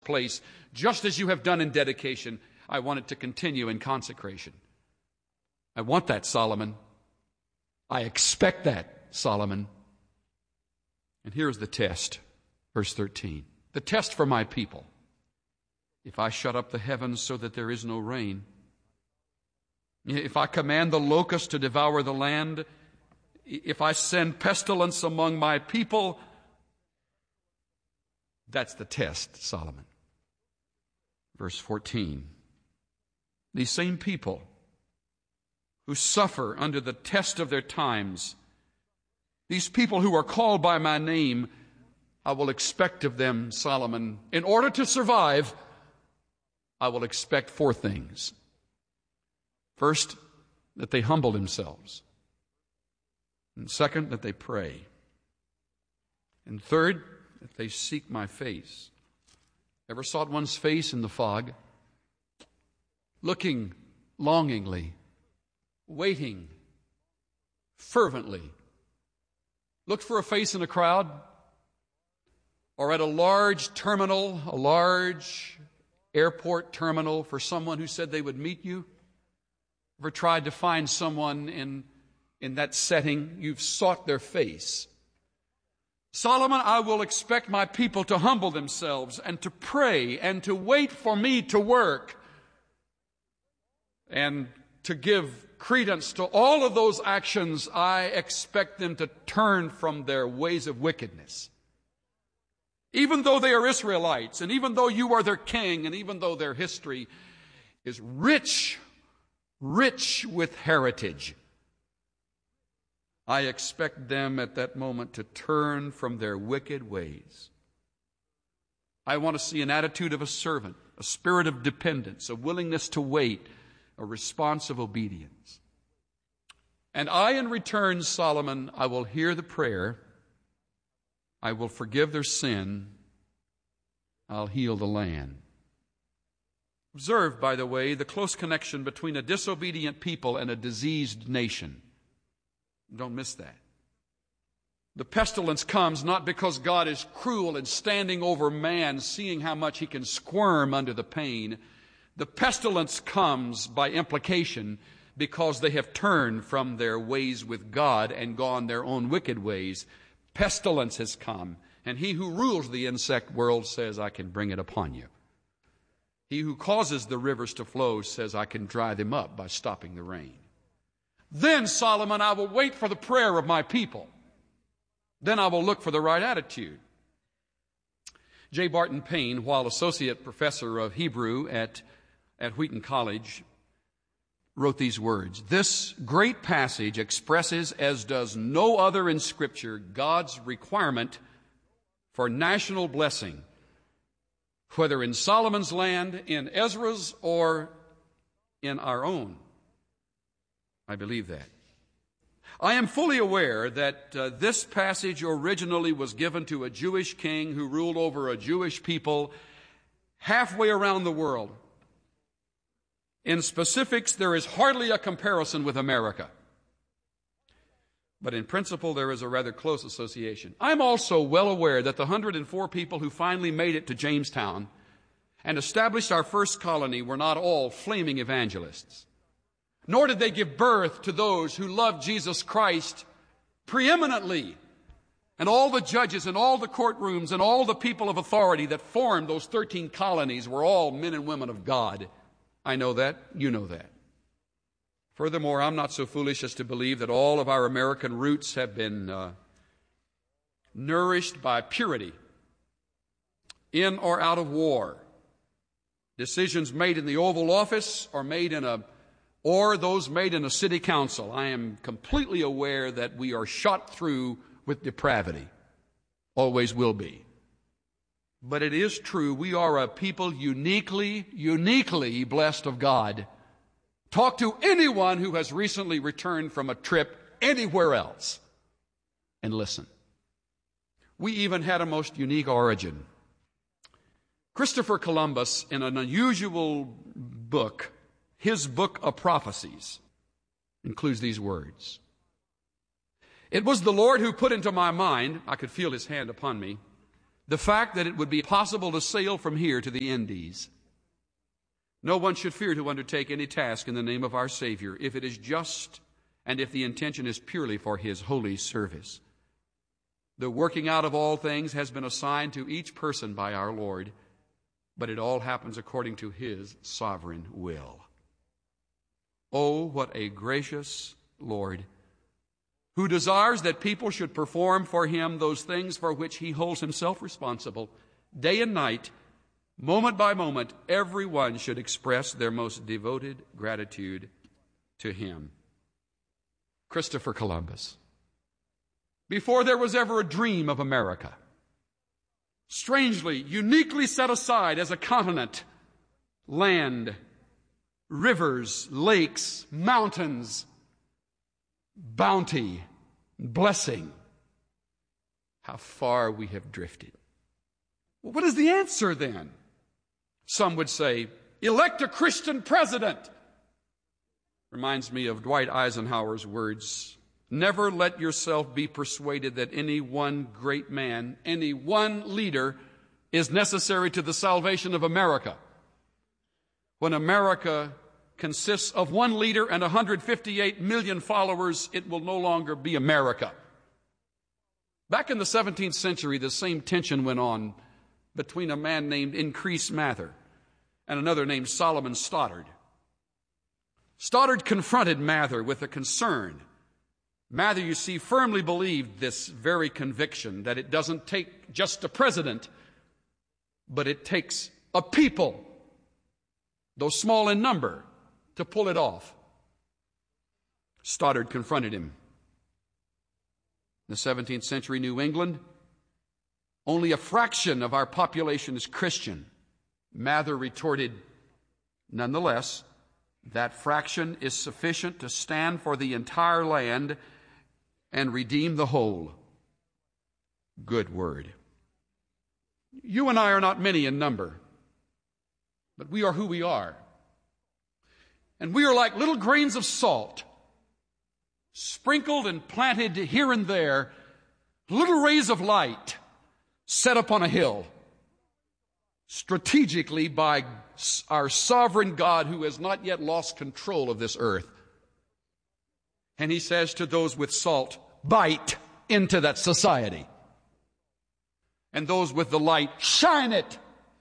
place, just as you have done in dedication. I want it to continue in consecration. I want that, Solomon. I expect that, Solomon. And here's the test, verse 13. The test for my people. If I shut up the heavens so that there is no rain, if I command the locust to devour the land, if I send pestilence among my people, that's the test, Solomon. Verse 14. These same people who suffer under the test of their times, these people who are called by my name, I will expect of them, Solomon, in order to survive, I will expect 4 things. First, that they humble themselves. And second, that they pray. And third, that they seek my face. Ever sought one's face in the fog? Looking longingly, waiting fervently. Looked for a face in a crowd or at a large terminal, a large airport terminal for someone who said they would meet you? Ever tried to find someone in that setting? You've sought their face. Solomon, I will expect my people to humble themselves and to pray and to wait for me to work and to give credence to all of those actions. I expect them to turn from their ways of wickedness. Even though they are Israelites, and even though you are their king, and even though their history is rich with heritage, I expect them at that moment to turn from their wicked ways. I want to see an attitude of a servant, a spirit of dependence, a willingness to wait, a response of obedience. And I, in return, Solomon, I will hear the prayer. I will forgive their sin. I'll heal the land. Observe, by the way, the close connection between a disobedient people and a diseased nation. Don't miss that. The pestilence comes not because God is cruel and standing over man, seeing how much he can squirm under the pain. The pestilence comes by implication because they have turned from their ways with God and gone their own wicked ways. Pestilence has come, and he who rules the insect world says, I can bring it upon you. He who causes the rivers to flow says, I can dry them up by stopping the rain. Then, Solomon, I will wait for the prayer of my people. Then I will look for the right attitude. J. Barton Payne, while associate professor of Hebrew at Wheaton College, wrote these words. This great passage expresses, as does no other in Scripture, God's requirement for national blessing, whether in Solomon's land, in Ezra's, or in our own. I believe that. I am fully aware that this passage originally was given to a Jewish king who ruled over a Jewish people halfway around the world. In specifics, there is hardly a comparison with America. But in principle, there is a rather close association. I'm also well aware that the 104 people who finally made it to Jamestown and established our first colony were not all flaming evangelists. Nor did they give birth to those who loved Jesus Christ preeminently. And all the judges and all the courtrooms and all the people of authority that formed those 13 colonies were all men and women of God. I know that. You know that. Furthermore, I'm not so foolish as to believe that all of our American roots have been nourished by purity, in or out of war. Decisions made in the Oval Office or those made in a city council. I am completely aware that we are shot through with depravity. Always will be. But it is true, we are a people uniquely blessed of God. Talk to anyone who has recently returned from a trip anywhere else and listen. We even had a most unique origin. Christopher Columbus, in an unusual book, his book of prophecies, includes these words. It was the Lord who put into my mind, I could feel his hand upon me, the fact that it would be possible to sail from here to the Indies. No one should fear to undertake any task in the name of our Savior if it is just and if the intention is purely for His holy service. The working out of all things has been assigned to each person by our Lord, but it all happens according to His sovereign will. Oh, what a gracious Lord, who desires that people should perform for Him those things for which He holds Himself responsible. Day and night, moment by moment, everyone should express their most devoted gratitude to Him. Christopher Columbus, before there was ever a dream of America, strangely, uniquely set aside as a continent, land, rivers, lakes, mountains, bounty, blessing. How far we have drifted. Well, what is the answer then? Some would say, elect a Christian president. Reminds me of Dwight Eisenhower's words, never let yourself be persuaded that any one great man, any one leader is necessary to the salvation of America. When America consists of one leader and 158 million followers, it will no longer be America. Back in the 17th century, the same tension went on between a man named Increase Mather and another named Solomon Stoddard. Stoddard confronted Mather with a concern. Mather, you see, firmly believed this very conviction that it doesn't take just a president, but it takes a people, though small in number, to pull it off. Stoddard confronted him. In the 17th century New England, only a fraction of our population is Christian. Mather retorted, nonetheless, that fraction is sufficient to stand for the entire land and redeem the whole. Good word. You and I are not many in number, but we are who we are. And we are like little grains of salt, sprinkled and planted here and there, little rays of light set upon a hill, strategically by our sovereign God who has not yet lost control of this earth. And He says to those with salt, bite into that society. And those with the light, shine it.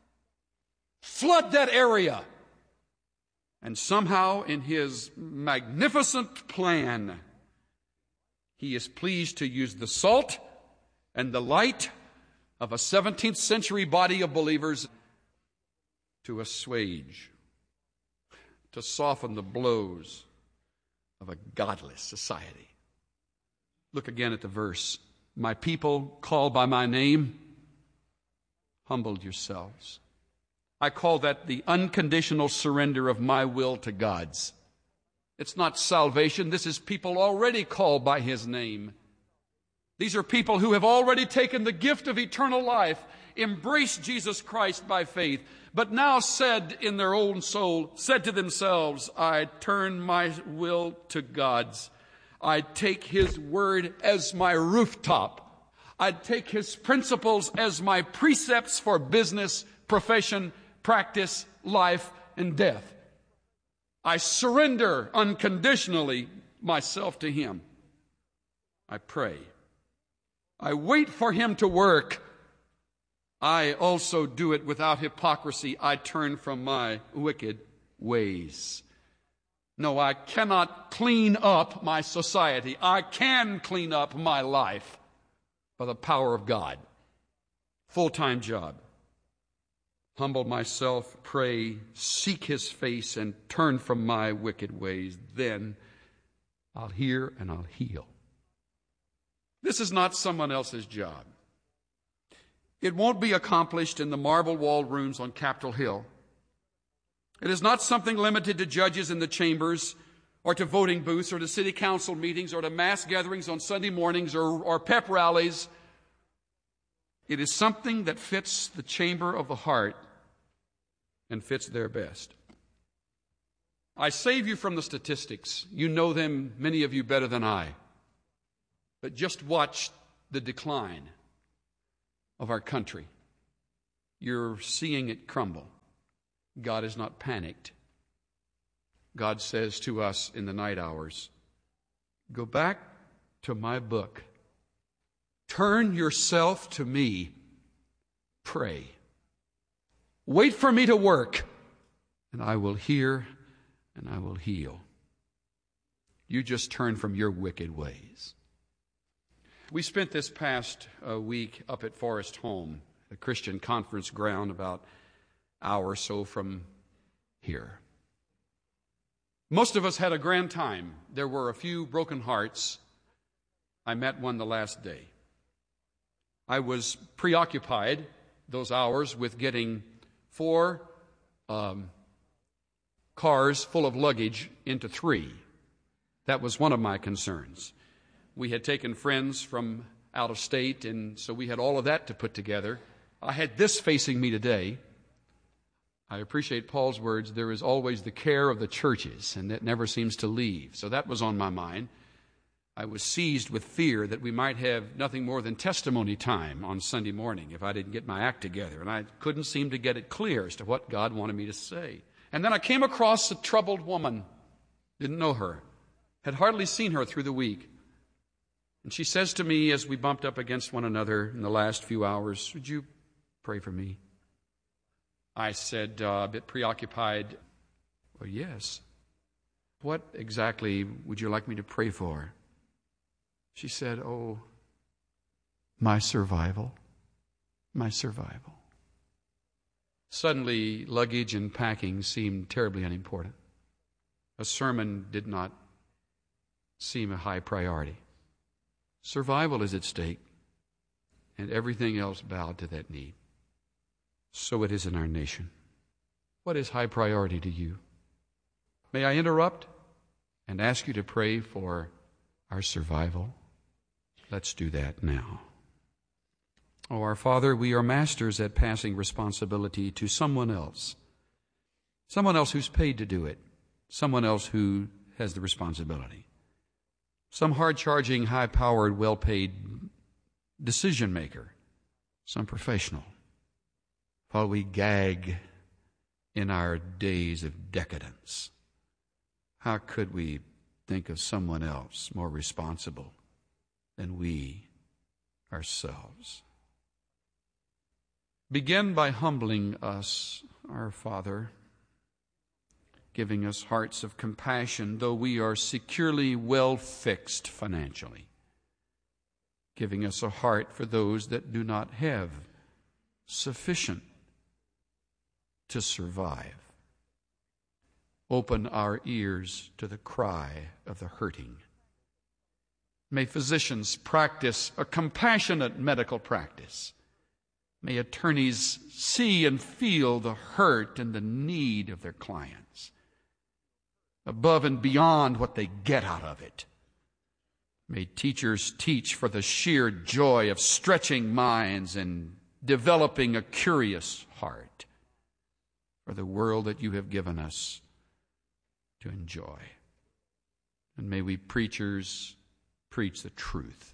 Flood that area. And somehow in His magnificent plan, He is pleased to use the salt and the light of a 17th century body of believers to assuage, to soften the blows of a godless society. Look again at the verse. My people called by my name, humbled yourselves. I call that the unconditional surrender of my will to God's. It's not salvation. This is people already called by His name. These are people who have already taken the gift of eternal life, embraced Jesus Christ by faith, but now said in their own soul, said to themselves, I turn my will to God's. I take His word as my rooftop. I take His principles as my precepts for business, profession, practice, life, and death. I surrender unconditionally myself to Him. I pray. I wait for Him to work. I also do it without hypocrisy. I turn from my wicked ways. No, I cannot clean up my society. I can clean up my life by the power of God. Full-time job. Humble myself, pray, seek His face, and turn from my wicked ways. Then I'll hear and I'll heal. This is not someone else's job. It won't be accomplished in the marble-walled rooms on Capitol Hill. It is not something limited to judges in the chambers or to voting booths or to city council meetings or to mass gatherings on Sunday mornings or pep rallies. It is something that fits the chamber of the heart and fits there best. I save you from the statistics. You know them, many of you, better than I. But just watch the decline of our country. You're seeing it crumble. God is not panicked. God says to us in the night hours, go back to my book. Turn yourself to me. Pray. Wait for me to work, and I will hear and I will heal. You just turn from your wicked ways. We spent this past week up at Forest Home, a Christian conference ground about an hour or so from here. Most of us had a grand time. There were a few broken hearts. I met one the last day. I was preoccupied those hours with getting 4 cars full of luggage into 3. That was one of my concerns. We had taken friends from out of state, and so we had all of that to put together. I had this facing me today. I appreciate Paul's words, there is always the care of the churches, and that never seems to leave. So that was on my mind. I was seized with fear that we might have nothing more than testimony time on Sunday morning if I didn't get my act together, and I couldn't seem to get it clear as to what God wanted me to say. And then I came across a troubled woman. Didn't know her. Had hardly seen her through the week. And she says to me as we bumped up against one another in the last few hours, would you pray for me? I said, a bit preoccupied, well, yes. What exactly would you like me to pray for? She said, oh, my survival. My survival. Suddenly, luggage and packing seemed terribly unimportant. A sermon did not seem a high priority. Survival is at stake, and everything else bowed to that need. So it is in our nation. What is high priority to you? May I interrupt and ask you to pray for our survival? Let's do that now. Oh, our Father, we are masters at passing responsibility to someone else who's paid to do it, someone else who has the responsibility, some hard-charging, high-powered, well-paid decision maker, some professional. While we gag in our days of decadence, how could we think of someone else more responsible than we ourselves? Begin by humbling us, our Father, giving us hearts of compassion, though we are securely well fixed financially, giving us a heart for those that do not have sufficient to survive. Open our ears to the cry of the hurting. May physicians practice a compassionate medical practice. May attorneys see and feel the hurt and the need of their clients, above and beyond what they get out of it. May teachers teach for the sheer joy of stretching minds and developing a curious heart for the world that you have given us to enjoy. And may we preachers preach the truth.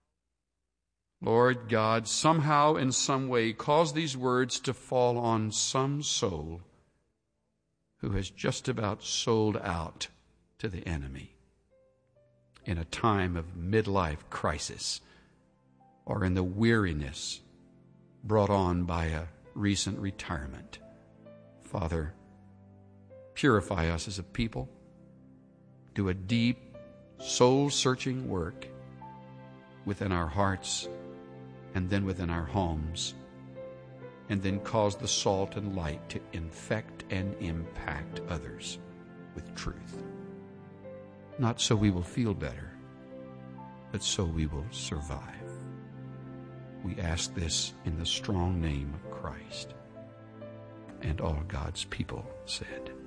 Lord God, somehow, in some way, cause these words to fall on some soul who has just about sold out to the enemy in a time of midlife crisis or in the weariness brought on by a recent retirement. Father, purify us as a people. Do a deep, soul-searching work within our hearts and then within our homes, and then cause the salt and light to infect and impact others with truth. Not so we will feel better, but so we will survive. We ask this in the strong name of Christ. And all God's people said,